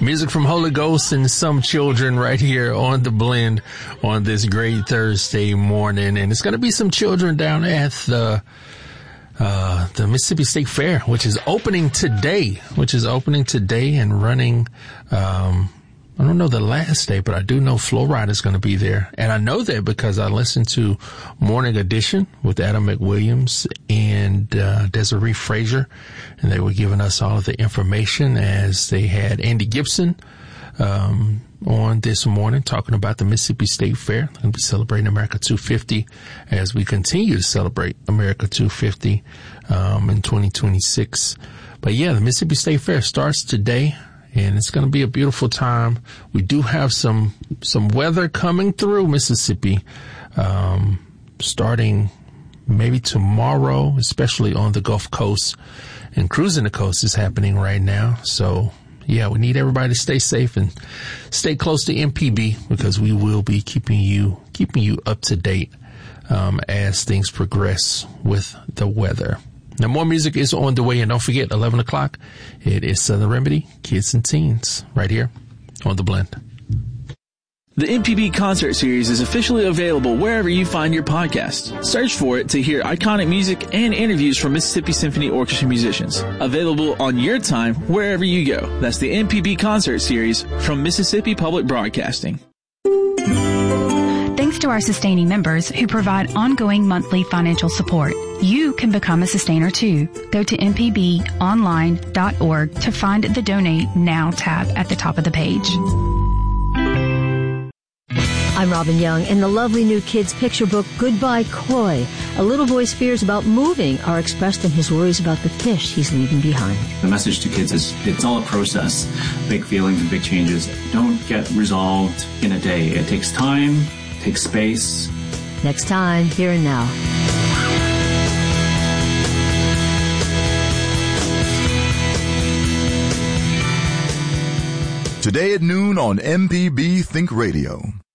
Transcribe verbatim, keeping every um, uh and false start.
Music from Holy Ghost and some children right here on The Blend on this great Thursday morning. And it's going to be some children down at the uh the Mississippi State Fair, which is opening today, which is opening today and running, um I don't know the last day, but I do know Flow Ride is going to be there. And I know that because I listened to Morning Edition with Adam McWilliams and uh, Desiree Frazier, and they were giving us all of the information as they had Andy Gibson um on this morning talking about the Mississippi State Fair. They're going to be celebrating America two fifty as we continue to celebrate America two fifty um in twenty twenty-six. But yeah, the Mississippi State Fair starts today. And it's going to be a beautiful time. We do have some some weather coming through Mississippi, um, starting maybe tomorrow, especially on the Gulf Coast. And Cruising the Coast is happening right now. So, yeah, we need everybody to stay safe and stay close to M P B because we will be keeping you keeping you up to date um, as things progress with the weather. Now, more music is on the way, and don't forget, eleven o'clock, it is Southern Remedy, Kids and Teens, right here on The Blend. The M P B Concert Series is officially available wherever you find your podcast. Search for it to hear iconic music and interviews from Mississippi Symphony Orchestra musicians. Available on your time, wherever you go. That's the M P B Concert Series from Mississippi Public Broadcasting. Thanks to our sustaining members who provide ongoing monthly financial support. You can become a sustainer too. Go to m p b online dot org to find the Donate Now tab at the top of the page. I'm Robin Young. In the lovely new kids' picture book, Goodbye Koi, a little boy's fears about moving are expressed in his worries about the fish he's leaving behind. The message to kids is it's all a process. Big feelings and big changes don't get resolved in a day. It takes time, takes space. Next time, Here and Now. Today at noon on M P B Think Radio.